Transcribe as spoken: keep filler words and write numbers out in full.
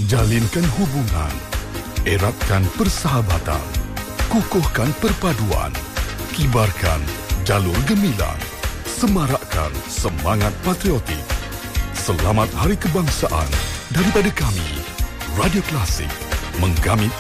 Jalinkan hubungan, eratkan persahabatan, kukuhkan perpaduan, kibarkan jalur gemilang, semarakkan semangat patriotik. Selamat Hari Kebangsaan daripada kami, Radio Klasik, menggamit